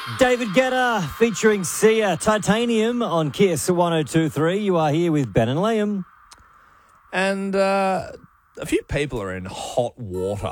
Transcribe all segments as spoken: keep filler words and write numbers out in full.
David Guetta featuring Sia, Titanium on Kiss one oh two point three. You are here with Ben and Liam. And uh, a few people are in hot water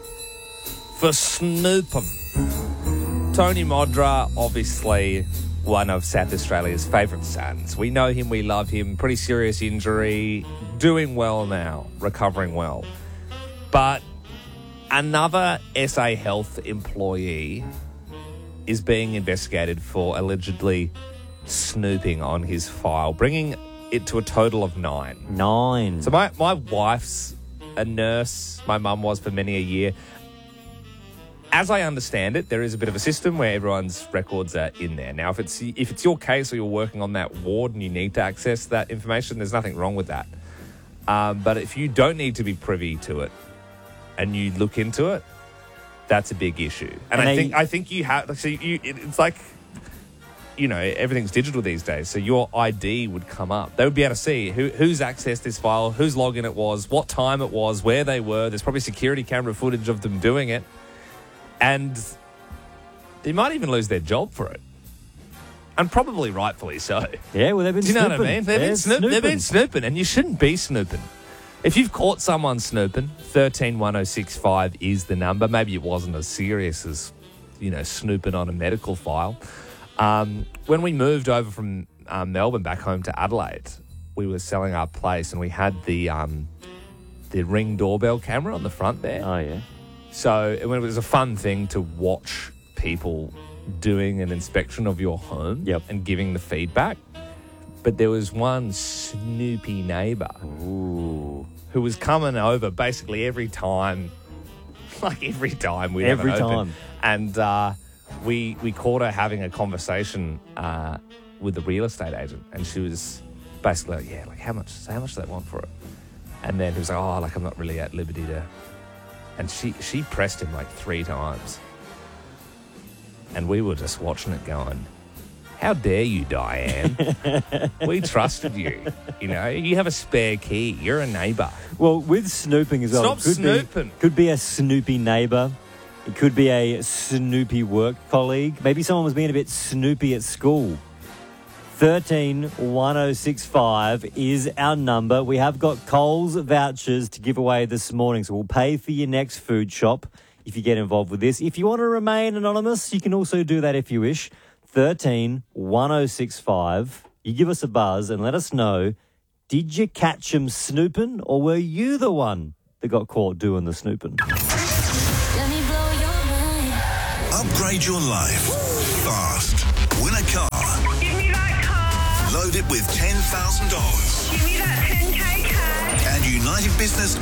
for snooping. Tony Modra, obviously one of South Australia's favourite sons. We know him, we love him. Pretty serious injury, doing well now, recovering well. But another S A Health employee is being investigated for allegedly snooping on his file, bringing it to a total of nine. Nine. So my, my wife's a nurse. My mum was for many a year. As I understand it, there is a bit of a system where everyone's records are in there. Now, if it's if it's your case or you're working on that ward and you need to access that information, there's nothing wrong with that. Um, but if you don't need to be privy to it and you look into it, that's a big issue. And, and I they, think I think you have. So you, it's like, you know, everything's digital these days. So your I D would come up. They would be able to see who, who's accessed this file, whose login it was, what time it was, where they were. There's probably security camera footage of them doing it. And they might even lose their job for it. And probably rightfully so. Yeah, well, they've been Do you know snooping. what I mean? They've, been, snoop- snooping. they've been snooping, and you shouldn't be snooping. If you've caught someone snooping, thirteen one oh six five is the number. Maybe it wasn't as serious as, you know, snooping on a medical file. Um, when we moved over from um, Melbourne back home to Adelaide, we were selling our place, and we had the um, the Ring doorbell camera on the front there. Oh, yeah. So it was a fun thing to watch people doing an inspection of your home yep. and giving the feedback. But there was one snoopy neighbour Ooh. who was coming over basically every time, like every time we every have it open. time, and uh, we we caught her having a conversation uh, with the real estate agent, and she was basically like, yeah, like how much? So how much do they want for it? And then he was like, oh, like I'm not really at liberty to. And she she pressed him like three times, and we were just watching it going, how dare you, Diane? We trusted you. You know, you have a spare key. You're a neighbour. Well, with snooping as well. Stop it could snooping. Be, could be a snoopy neighbour. It could be a snoopy work colleague. Maybe someone was being a bit snoopy at school. thirteen one oh six five is our number. We have got Coles vouchers to give away this morning, so we'll pay for your next food shop if you get involved with this. If you want to remain anonymous, you can also do that if you wish. thirteen one oh six five. You give us a buzz and let us know, did you catch him snooping, or were you the one that got caught doing the snooping? Let me blow your mind. Upgrade your life fast. Win a car. Give me that car. Load it with ten thousand dollars. Give me that ten K cash. And United Business